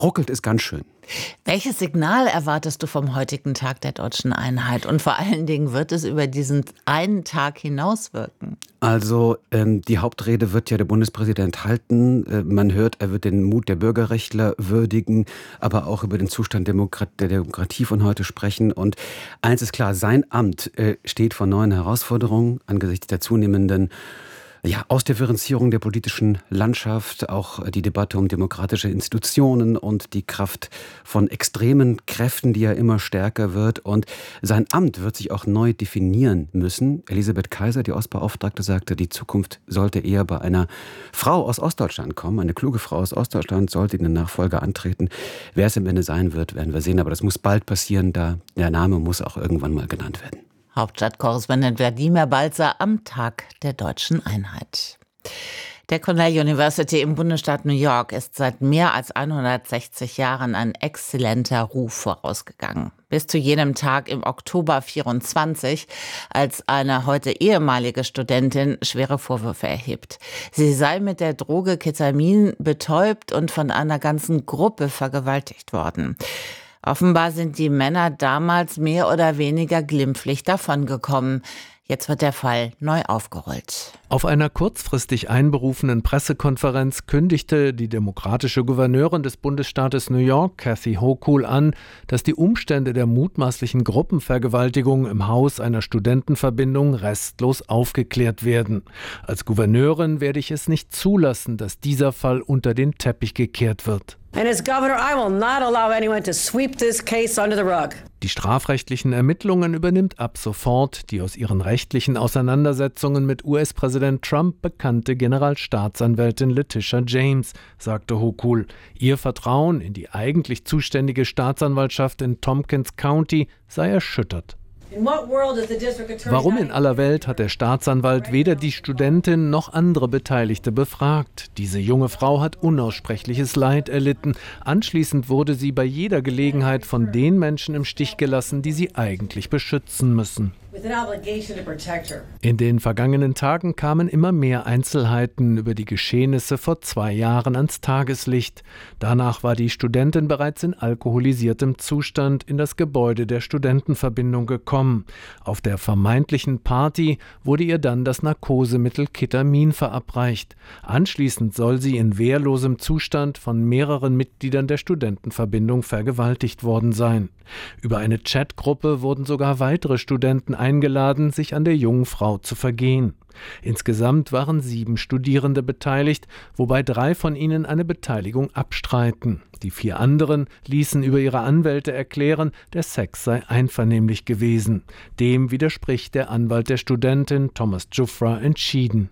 ruckelt es ganz schön. Welches Signal erwartest du vom heutigen Tag der Deutschen Einheit? Und vor allen Dingen, wird es über diesen einen Tag hinauswirken? Also die Hauptrede wird ja der Bundespräsident halten. Man hört, er wird den Mut der Bürgerrechtler würdigen, aber auch über den Zustand der Demokratie von heute sprechen. Und eins ist klar, sein Amt steht vor neuen Herausforderungen angesichts der zunehmenden Ausdifferenzierung der politischen Landschaft, auch die Debatte um demokratische Institutionen und die Kraft von extremen Kräften, die ja immer stärker wird. Und sein Amt wird sich auch neu definieren müssen. Elisabeth Kaiser, die Ostbeauftragte, sagte, die Zukunft sollte eher bei einer Frau aus Ostdeutschland kommen. Eine kluge Frau aus Ostdeutschland sollte in den Nachfolger antreten. Wer es am Ende sein wird, werden wir sehen. Aber das muss bald passieren, da der Name muss auch irgendwann mal genannt werden. Hauptstadtkorrespondent Wladimir Balzer am Tag der Deutschen Einheit. Der Cornell University im Bundesstaat New York ist seit mehr als 160 Jahren ein exzellenter Ruf vorausgegangen. Bis zu jenem Tag im Oktober 24, als eine heute ehemalige Studentin schwere Vorwürfe erhebt. Sie sei mit der Droge Ketamin betäubt und von einer ganzen Gruppe vergewaltigt worden. Offenbar sind die Männer damals mehr oder weniger glimpflich davongekommen. Jetzt wird der Fall neu aufgerollt. Auf einer kurzfristig einberufenen Pressekonferenz kündigte die demokratische Gouverneurin des Bundesstaates New York, Kathy Hochul, an, dass die Umstände der mutmaßlichen Gruppenvergewaltigung im Haus einer Studentenverbindung restlos aufgeklärt werden. Als Gouverneurin werde ich es nicht zulassen, dass dieser Fall unter den Teppich gekehrt wird. And as governor, I will not allow anyone to sweep this case under the rug. Die strafrechtlichen Ermittlungen übernimmt ab sofort die aus ihren rechtlichen Auseinandersetzungen mit US-Präsident Trump bekannte Generalstaatsanwältin Letitia James, sagte Hochul. Ihr Vertrauen in die eigentlich zuständige Staatsanwaltschaft in Tompkins County sei erschüttert. Warum in aller Welt hat der Staatsanwalt weder die Studentin noch andere Beteiligte befragt? Diese junge Frau hat unaussprechliches Leid erlitten. Anschließend wurde sie bei jeder Gelegenheit von den Menschen im Stich gelassen, die sie eigentlich beschützen müssen. In den vergangenen Tagen kamen immer mehr Einzelheiten über die Geschehnisse vor 2 Jahren ans Tageslicht. Danach war die Studentin bereits in alkoholisiertem Zustand in das Gebäude der Studentenverbindung gekommen. Auf der vermeintlichen Party wurde ihr dann das Narkosemittel Ketamin verabreicht. Anschließend soll sie in wehrlosem Zustand von mehreren Mitgliedern der Studentenverbindung vergewaltigt worden sein. Über eine Chatgruppe wurden sogar weitere Studenten eingeladen, sich an der jungen Frau zu vergehen. Insgesamt waren 7 Studierende beteiligt, wobei 3 von ihnen eine Beteiligung abstreiten. Die 4 anderen ließen über ihre Anwälte erklären, der Sex sei einvernehmlich gewesen. Dem widerspricht der Anwalt der Studentin, Thomas Giuffra, entschieden.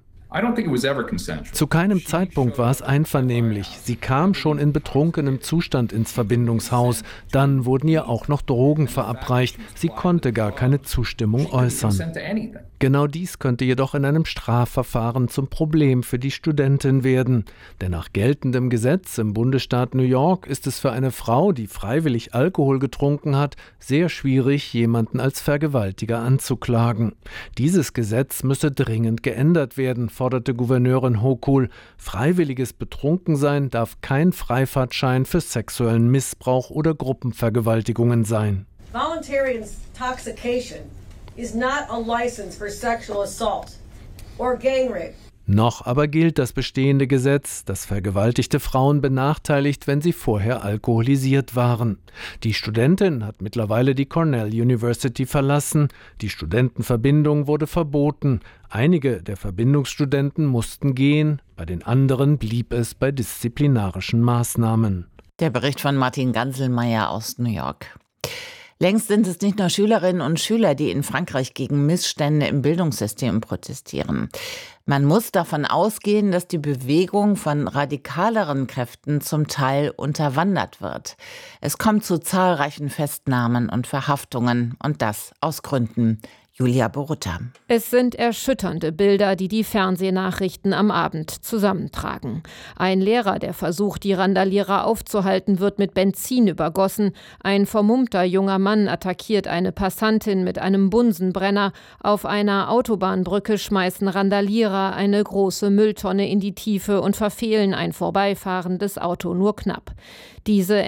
Zu keinem Zeitpunkt war es einvernehmlich. Sie kam schon in betrunkenem Zustand ins Verbindungshaus. Dann wurden ihr auch noch Drogen verabreicht. Sie konnte gar keine Zustimmung äußern. Genau dies könnte jedoch in einem Strafverfahren zum Problem für die Studentin werden. Denn nach geltendem Gesetz im Bundesstaat New York ist es für eine Frau, die freiwillig Alkohol getrunken hat, sehr schwierig, jemanden als Vergewaltiger anzuklagen. Dieses Gesetz müsse dringend geändert werden, forderte Gouverneurin Hochul. Freiwilliges Betrunkensein darf kein Freifahrtschein für sexuellen Missbrauch oder Gruppenvergewaltigungen sein. Voluntary intoxication is not a license for sexual assault or gang rape. Noch aber gilt das bestehende Gesetz, das vergewaltigte Frauen benachteiligt, wenn sie vorher alkoholisiert waren. Die Studentin hat mittlerweile die Cornell University verlassen. Die Studentenverbindung wurde verboten. Einige der Verbindungsstudenten mussten gehen, bei den anderen blieb es bei disziplinarischen Maßnahmen. Der Bericht von Martin Ganselmeier aus New York. Längst sind es nicht nur Schülerinnen und Schüler, die in Frankreich gegen Missstände im Bildungssystem protestieren. Man muss davon ausgehen, dass die Bewegung von radikaleren Kräften zum Teil unterwandert wird. Es kommt zu zahlreichen Festnahmen und Verhaftungen und das aus Gründen. Julia Borutta. Es sind erschütternde Bilder, die die Fernsehnachrichten am Abend zusammentragen. Ein Lehrer, der versucht, die Randalierer aufzuhalten, wird mit Benzin übergossen. Ein vermummter junger Mann attackiert eine Passantin mit einem Bunsenbrenner. Auf einer Autobahnbrücke schmeißen Randalierer eine große Mülltonne in die Tiefe und verfehlen ein vorbeifahrendes Auto nur knapp. Diese